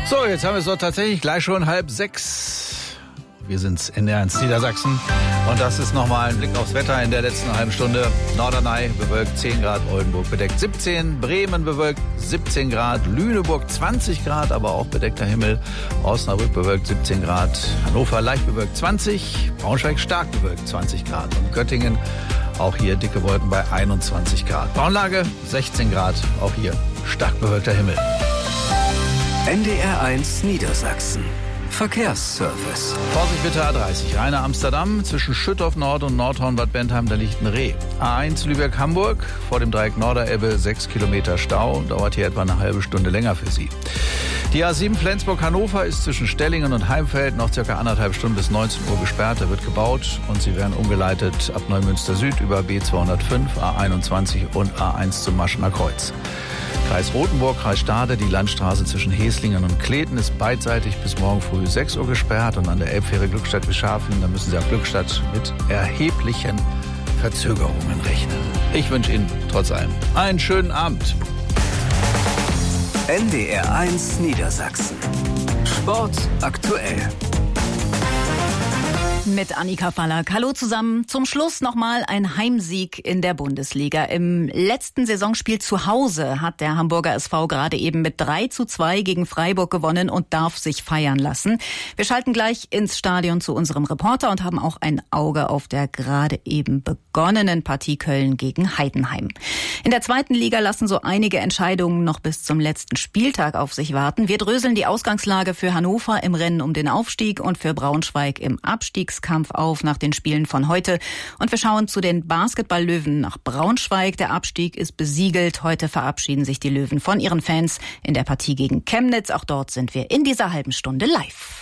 So, jetzt haben wir es doch tatsächlich gleich schon 5:30. Wir sind's in NDR1 Niedersachsen. Und das ist nochmal ein Blick aufs Wetter in der letzten halben Stunde. Norderney bewölkt 10 Grad, Oldenburg bedeckt 17, Bremen bewölkt 17 Grad, Lüneburg 20 Grad, aber auch bedeckter Himmel. Osnabrück bewölkt 17 Grad, Hannover leicht bewölkt 20, Braunschweig stark bewölkt 20 Grad und Göttingen auch hier dicke Wolken bei 21 Grad. Braunlage 16 Grad, auch hier stark bewölkter Himmel. NDR1 Niedersachsen. Verkehrsservice. Vorsicht bitte A30, Rheine Amsterdam, zwischen Schüttorf Nord und Nordhorn-Bad Bentheim, da liegt ein Reh. A1 Lübeck-Hamburg, vor dem Dreieck Norderebbe 6 Kilometer Stau, dauert hier etwa eine halbe Stunde länger für Sie. Die A7 Flensburg-Hannover ist zwischen Stellingen und Heimfeld noch circa 1,5 Stunden bis 19 Uhr gesperrt, da wird gebaut und Sie werden umgeleitet ab Neumünster Süd über B205, A21 und A1 zum Maschener Kreuz. Kreis Rothenburg, Kreis Stade, die Landstraße zwischen Heslingen und Kleten ist beidseitig bis morgen früh 6 Uhr gesperrt und an der Elbfähre Glückstadt-Wischhafen, da müssen Sie ab Glückstadt mit erheblichen Verzögerungen rechnen. Ich wünsche Ihnen trotz allem einen schönen Abend. NDR1 Niedersachsen. Sport aktuell. Mit Annika Fallack. Hallo zusammen. Zum Schluss nochmal ein Heimsieg in der Bundesliga. Im letzten Saisonspiel zu Hause hat der Hamburger SV gerade eben mit 3:2 gegen Freiburg gewonnen und darf sich feiern lassen. Wir schalten gleich ins Stadion zu unserem Reporter und haben auch ein Auge auf der gerade eben begonnenen Partie Köln gegen Heidenheim. In der zweiten Liga lassen so einige Entscheidungen noch bis zum letzten Spieltag auf sich warten. Wir dröseln die Ausgangslage für Hannover im Rennen um den Aufstieg und für Braunschweig im Abstiegskampf auf nach den Spielen von heute. Und wir schauen zu den Basketball-Löwen nach Braunschweig. Der Abstieg ist besiegelt. Heute verabschieden sich die Löwen von ihren Fans in der Partie gegen Chemnitz. Auch dort sind wir in dieser halben Stunde live.